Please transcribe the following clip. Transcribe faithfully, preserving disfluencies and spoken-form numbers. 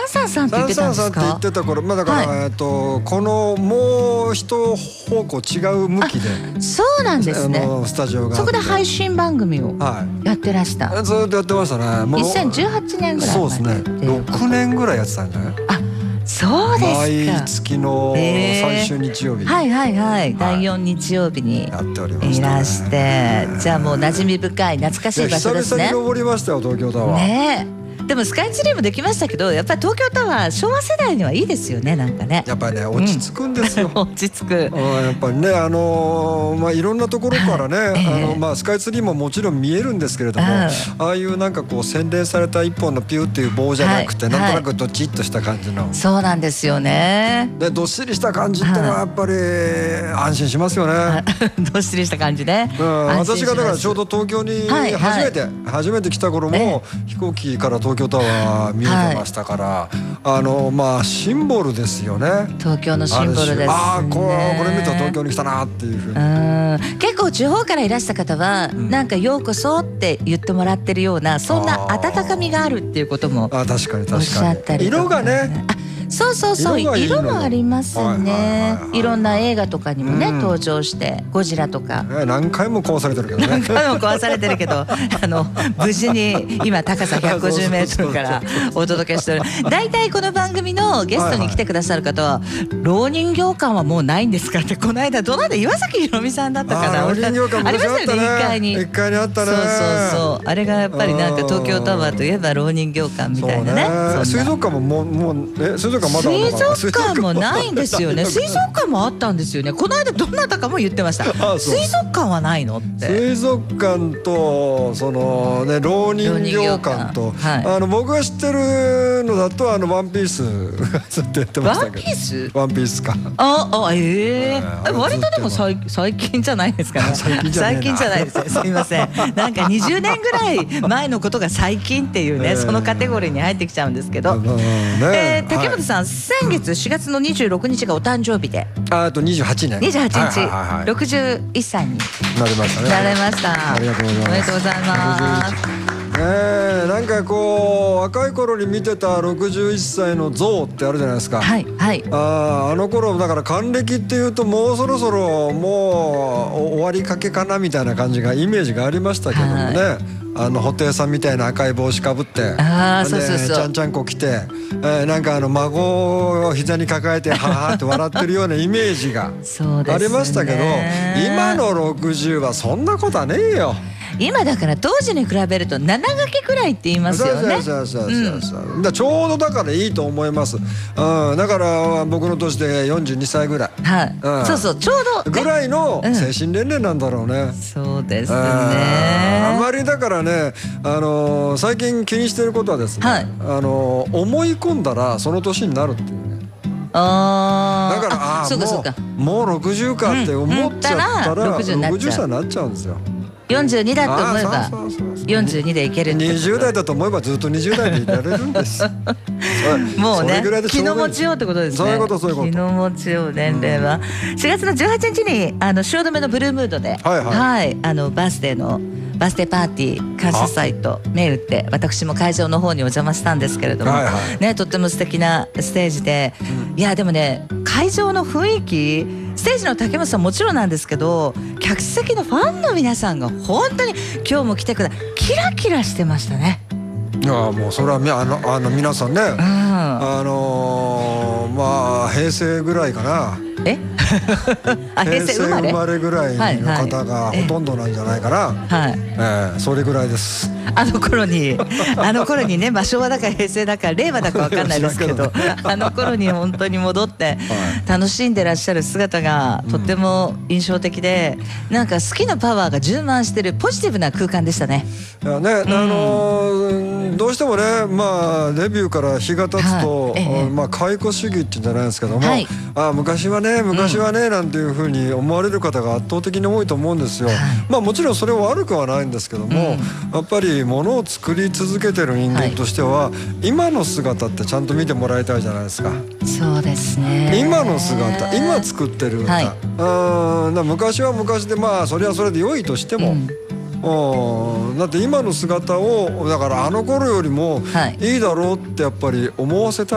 三三三って言ってたんですか。 三三三って言ってた頃、まあだから、はい、えっとこのもう一方向違う向きで、 そうなんですね。 スタジオがそこで配信番組をやってらした。 はい、ずっとやってましたね。もうにせんじゅうはちねんぐらいそうですね。ろくねんぐらいやってたんじゃない？ あ、そうですか。 毎月の最終日曜日、 はいはいはい、だいよん日曜日にやっておりましたね。 いらして、じゃあもう馴染み深い懐かしい場所ですね。 久々に登りましたよ、東京タワー。ねえ。でもスカイツリーもできましたけど、やっぱり東京タワー昭和世代にはいいですよね、なんかね。 やっぱりね、落ち着くんですよ、 うん、落ち着く。 やっぱりね、あのー、まあいろんなところからね、はい、あのまあスカイツリーももちろん見えるんですけれども、ああいうなんかこう洗練された一本のピューっていう棒じゃなくて、はい、なんとなくドチッとした感じの、 そうなんですよね。 でどっしりした感じってのはやっぱり安心しますよね。 どっしりした感じね、 うん、私がだからちょうど東京に初めて、はいはい、初めて来た頃も飛行機から東京タワー見えてましたから、はい、あのまあシンボルですよね。 東京のシンボルですね。 ああ、これ、これ見たら東京に来たなっていうふうに。 うん、結構地方からいらした方は、うん、なんかようこそって言ってもらってるような、そんな温かみがあるっていうこともおっしゃったりとか。 色がね、 そうそうそう、色もありますね。いろんな映画とかにもね、登場してゴジラとか何回も壊されてるけどね。 何回も壊されてるけど、あの無事に今高さひゃくごじゅうメートルからお届けしてる。大体この番組のゲストに来てくださる方は浪人業感はもうないんですかって、この間どなた岩崎宏美さんだったかな、 浪人業感ありましたよね、いっかいに。 いっかいにあったね。 そうそうそう、あれがやっぱりなんか東京タワーといえば浪人業感みたいなね。 水族館ももうもうえ水族館まだ水族館もないんですよね。水族館もあったんですよね。この間どなたかも言ってました。水族館はないのって。 水族館とそのね浪人業館と、はい、あの僕が知ってるのだとあのワンピースがずっとやってましたけど。 ワンピース？ ワンピースか。 ああ、ええー。割とでも最最近じゃないですかね。最近じゃない。最近じゃないですよ。すみません。なんかにじゅうねんぐらい前のことが最近っていうね、そのカテゴリーに入ってきちゃうんですけど。えー、竹本さん、先月しがつのにじゅうろくにちがお誕生日で、 あとにじゅうはちねんにじゅうはちにちろくじゅういっさいになりましたね。 なれました。 ありがとうございます。 おめでとうございます。 ねえ、なんかこう若い頃に見てたろくじゅういっさいの像ってあるじゃないですか。 はいはい。 ああの頃だから還暦っていうともうそろそろもう終わりかけかなみたいな感じがイメージがありましたけどもね、はい、あの布袋さんみたいな赤い帽子かぶって、 あそうそうそう、 ちゃんちゃんこ着て、えー、なんかあの孫を膝に抱えてははって笑ってるようなイメージがありましたけど、今のろくじゅうはそんなことはねえよ。 今だから当時に比べるとなながけくらいって言いますよね。 そうそうそうそうそう、うん、だちょうどだからいいと思います、うん、だから僕の年でよんじゅうにさいぐらい、 はい、うん、そうそう、ちょうど、 ね、ぐらいの精神年齢なんだろうね、うん、 そうですね。 あまりだからね、あのー、最近気にしてることはですね、はい、あのー、思い込んだらその年になるっていうね。 あだからああそうかそうか、 もうろくじゅうかって思っちゃったらろくじゅうさいになっちゃうんですよ。 よんじゅうにだと思えばよんじゅうにでいけるってこと。 にじゅうだいだと思えばずっとにじゅうだいでいられるんです。 もうね、気の持ちようってことですね。 そういうことそういうこと。 気の持ちよう年齢は、うん、しがつのじゅうはちにちにあの汐留のブルームードで、はいはい、はい、あのバースデーのバースデーパーティー感謝祭と銘打って私も会場の方にお邪魔したんですけれども、はいはい、ね、とっても素敵なステージで、うん、いやでもね、会場の雰囲気、ステージの竹本さんもちろんなんですけど、客席のファンの皆さんが本当に今日も来てください、キラキラしてましたね。 いやもうそれはあのあの皆さんね、うん、あのー、まあ平成ぐらいかな。 えあ、平成生まれ生まれぐらいの方がほとんどなんじゃないかな、はい、えー、それぐらいです。 あの頃にあの頃にね、まあ、昭和だか平成だか令和だか分かんないですけどあの頃に本当に戻って楽しんでらっしゃる姿がとっても印象的で、うん、なんか好きなパワーが充満してるポジティブな空間でしたね。 いやね、うん、あのー、どうしてもね、まあデビューから日が経つと、はい、ええ、まあ解雇主義っていうんじゃないですけども、はい、あ昔はね昔はね、うん、なんていうふうに思われる方が圧倒的に多いと思うんですよ、はい、まあもちろんそれは悪くはないんですけども、うん、やっぱりものを作り続けてる人間としては、はい、今の姿ってちゃんと見てもらいたいじゃないですか。 そうですね、 今の姿、今作ってる歌、はい、あだ昔は昔でまあそれはそれで良いとしても、うん、だって今の姿をだからあの頃よりもいいだろうってやっぱり思わせたい